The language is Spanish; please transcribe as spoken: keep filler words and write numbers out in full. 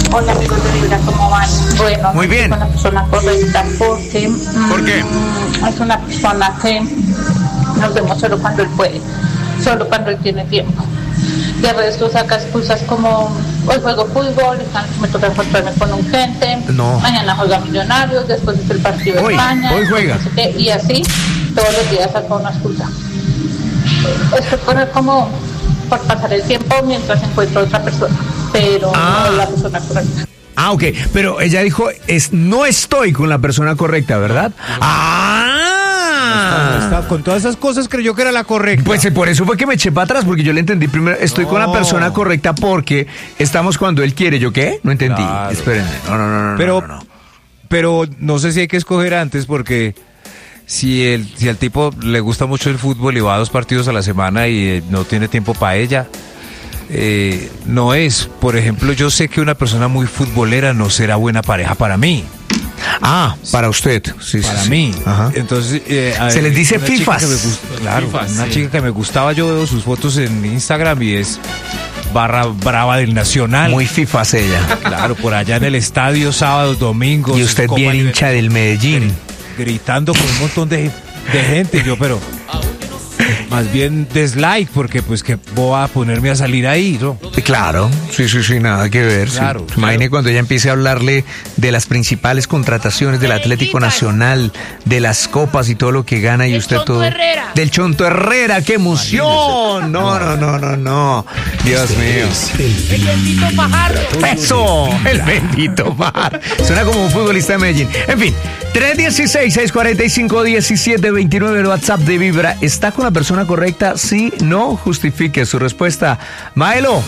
Hola amigos de Vibra, ¿cómo van? Bueno, muy bien. Es una persona correcta porque ¿Por qué? Mmm, es una persona que nos vemos solo cuando él puede, solo cuando él tiene tiempo. De resto saca excusas como hoy juego fútbol, me toca encontrarme con un gente, no. Mañana juega Millonarios, después es el partido hoy, de España, hoy juega. No sé qué, y así todos los días saca una excusa. Esto es poner como por pasar el tiempo mientras encuentro otra persona, pero ah. no es la persona correcta. Ah, ok, pero ella dijo, es no estoy con la persona correcta, ¿verdad? ¡Ah! No está, no está. Con todas esas cosas creyó que era la correcta. Pues por eso fue que me eché para atrás, porque yo le entendí primero, estoy no. con la persona correcta porque estamos cuando él quiere. ¿Yo qué? No entendí. Claro. Espérenme. No, no, no, no. Pero, no, no, no. pero no sé si hay que escoger antes porque si el, si al tipo le gusta mucho el fútbol y va a dos partidos a la semana y eh, no tiene tiempo para ella... Eh, no es, por ejemplo, yo sé que una persona muy futbolera no será buena pareja para mí. Ah, para usted. Sí, para sí, mí. Sí. Ajá. Entonces, eh, a se ver, les dice fifas. Gusta, claro, Fifas, una sí. chica que me gustaba, yo veo sus fotos en Instagram y es barra brava del Nacional. Muy fifas ella. Claro, por allá en el estadio, sábados, domingos. Y usted bien hincha del Medellín. Gritando con un montón de, de gente, yo, pero... Más bien dislike, porque pues que voy a ponerme a salir ahí, ¿no? Claro, sí, sí, sí, nada que ver. Claro, sí. claro. Imagine cuando ella empiece a hablarle de las principales contrataciones del Atlético Nacional, de las copas y todo lo que gana y usted Chonto todo. Herrera. Del Chonto Herrera, qué emoción. No, no, no, no, no. Dios mío. El bendito Fajardo. Eso, el bendito Fajardo. Suena como un futbolista de Medellín. En fin, tres uno seis, seis cuatro cinco, uno siete dos nueve, el WhatsApp de Vibra. ¿Está con la persona correcta? Sí, no, justifique su respuesta. Maelo,